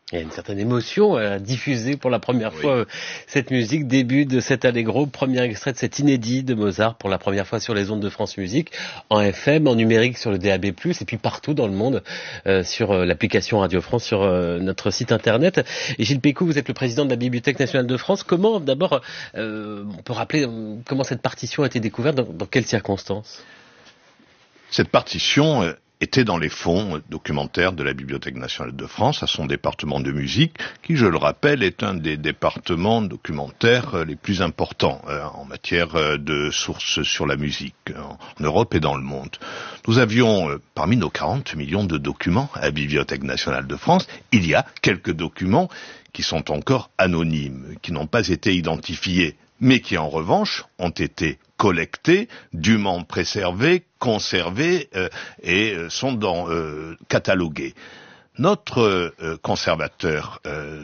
Il y a une certaine émotion à diffuser pour la première fois cette musique, début de cet Allegro, premier extrait de cet inédit de Mozart pour la première fois sur les ondes de France Musique, en FM, en numérique sur le DAB+, et puis partout dans le monde sur l'application Radio France, sur notre site internet. Et Gilles Pécou, vous êtes le président de la Bibliothèque nationale de France. Comment, d'abord, on peut rappeler comment cette partition a été découverte, dans quelles circonstances? Cette partition était dans les fonds documentaires de la Bibliothèque nationale de France, à son département de musique, qui, je le rappelle, est un des départements documentaires les plus importants en matière de sources sur la musique, en Europe et dans le monde. Nous avions, parmi nos 40 millions de documents à la Bibliothèque nationale de France, il y a quelques documents qui sont encore anonymes, qui n'ont pas été identifiés, mais qui en revanche ont été collectés, dûment préservés, conservés et sont catalogués. Notre conservateur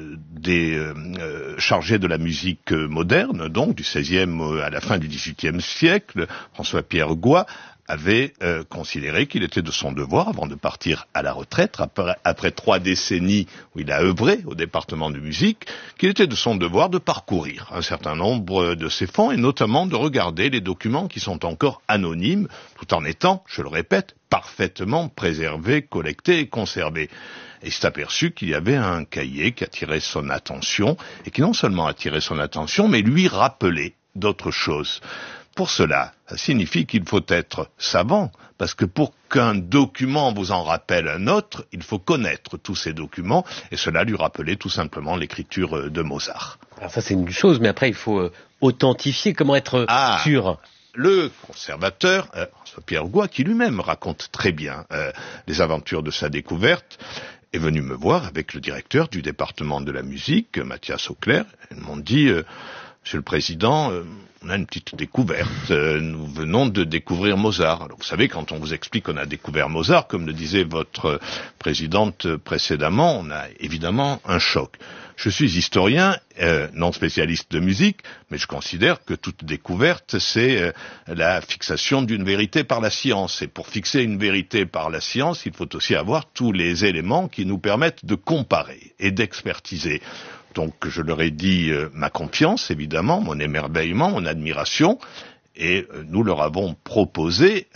chargé de la musique moderne, donc du XVIe à la fin du XVIIIe siècle, François-Pierre Goy, avait considéré qu'il était de son devoir, avant de partir à la retraite, après 3 décennies où il a œuvré au département de musique, qu'il était de son devoir de parcourir un certain nombre de ces fonds, et notamment de regarder les documents qui sont encore anonymes, tout en étant, je le répète, parfaitement préservés, collectés et conservés. Et il s'est aperçu qu'il y avait un cahier qui attirait son attention, et qui non seulement attirait son attention, mais lui rappelait d'autres choses. Pour cela, ça signifie qu'il faut être savant, parce que pour qu'un document vous en rappelle un autre, il faut connaître tous ces documents, et cela lui rappelait tout simplement l'écriture de Mozart. Alors ça c'est une chose, mais après il faut authentifier, comment être sûr? Le conservateur, François-Pierre Goy, qui lui-même raconte très bien les aventures de sa découverte, est venu me voir avec le directeur du département de la musique, Mathias Auclair. Ils m'ont dit... Monsieur le Président, on a une petite découverte. Nous venons de découvrir Mozart. Alors, vous savez, quand on vous explique qu'on a découvert Mozart, comme le disait votre présidente précédemment, on a évidemment un choc. Je suis historien, non spécialiste de musique, mais je considère que toute découverte, c'est la fixation d'une vérité par la science. Et pour fixer une vérité par la science, il faut aussi avoir tous les éléments qui nous permettent de comparer et d'expertiser. Donc je leur ai dit ma confiance, évidemment, mon émerveillement, mon admiration, et nous leur avons proposé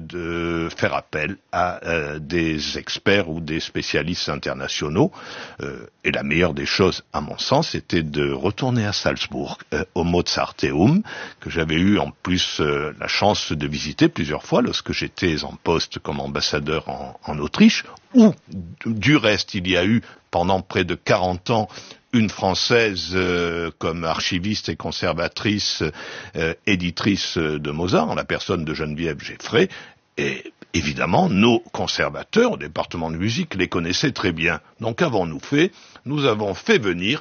de faire appel à des experts ou des spécialistes internationaux. Et la meilleure des choses, à mon sens, c'était de retourner à Salzbourg, au Mozarteum, que j'avais eu en plus la chance de visiter plusieurs fois lorsque j'étais en poste comme ambassadeur en Autriche, où du reste il y a eu pendant près de 40 ans une Française comme archiviste et conservatrice, éditrice de Mozart, en la personne de Geneviève Geffray, et évidemment, nos conservateurs au département de musique les connaissaient très bien. Donc qu'avons-nous fait? Nous avons fait venir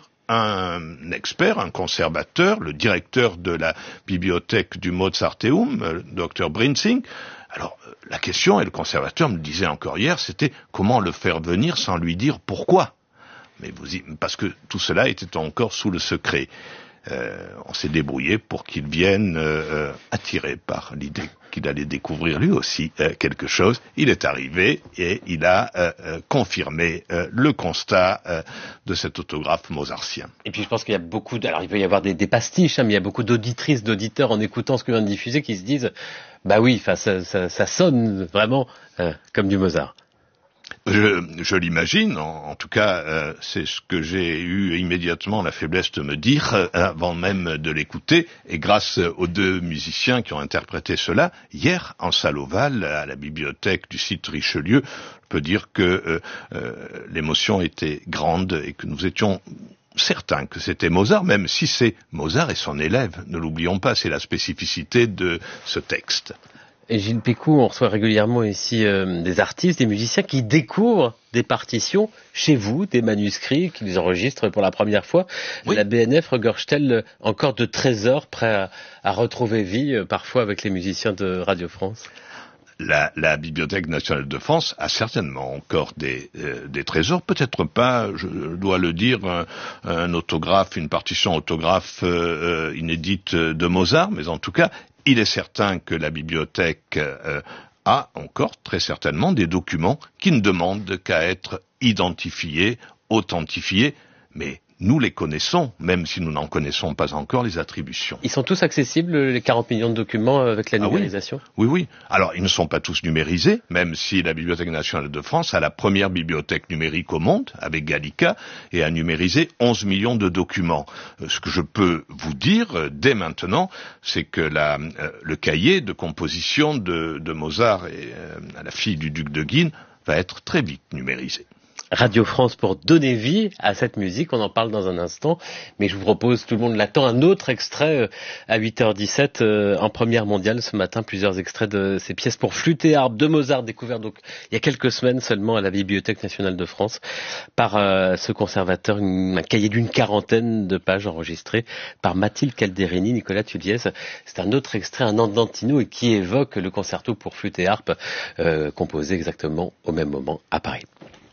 un expert, un conservateur, le directeur de la bibliothèque du Mozarteum, le Dr Brinzing. Alors, la question, et le conservateur me le disait encore hier, c'était comment le faire venir sans lui dire pourquoi. Parce que tout cela était encore sous le secret. On s'est débrouillé pour qu'il vienne attiré par l'idée qu'il allait découvrir lui aussi quelque chose. Il est arrivé et il a confirmé le constat de cet autographe mozartien. Et puis je pense qu'il y a beaucoup... Alors il peut y avoir des pastiches, mais il y a beaucoup d'auditrices, d'auditeurs en écoutant ce que vient de diffuser qui se disent bah oui, ça sonne vraiment comme du Mozart. Je l'imagine, en tout cas, c'est ce que j'ai eu immédiatement la faiblesse de me dire avant même de l'écouter, et grâce aux 2 musiciens qui ont interprété cela, hier en salle ovale à la bibliothèque du site Richelieu, je peux dire que l'émotion était grande et que nous étions certains que c'était Mozart, même si c'est Mozart et son élève, ne l'oublions pas, c'est la spécificité de ce texte. Et Gilles Pécou, on reçoit régulièrement ici des artistes, des musiciens qui découvrent des partitions chez vous, des manuscrits qu'ils enregistrent pour la première fois. Oui. La BNF regorge-t-elle encore de trésors prêts à retrouver vie, parfois avec les musiciens de Radio France? La Bibliothèque nationale de France a certainement encore des trésors, peut-être pas, je dois le dire, un autographe, une partition autographe inédite de Mozart, mais en tout cas, il est certain que la bibliothèque a encore très certainement des documents qui ne demandent qu'à être identifiés, authentifiés, mais nous les connaissons, même si nous n'en connaissons pas encore les attributions. Ils sont tous accessibles, les 40 millions de documents avec la numérisation ? Oui. Alors, ils ne sont pas tous numérisés, même si la Bibliothèque nationale de France a la première bibliothèque numérique au monde, avec Gallica, et a numérisé 11 millions de documents. Ce que je peux vous dire, dès maintenant, c'est que le cahier de composition de Mozart et à la fille du duc de Guine va être très vite numérisé. Radio France pour donner vie à cette musique, on en parle dans un instant, mais je vous propose, tout le monde l'attend, un autre extrait à 8h17 en première mondiale ce matin, plusieurs extraits de ces pièces pour flûte et harpe de Mozart, découvertes donc il y a quelques semaines seulement à la Bibliothèque nationale de France par ce conservateur, un cahier d'une 40aine de pages enregistrées par Mathilde Calderini, Nicolas Tudiez. C'est un autre extrait, un andantino, et qui évoque le concerto pour flûte et harpe composé exactement au même moment à Paris.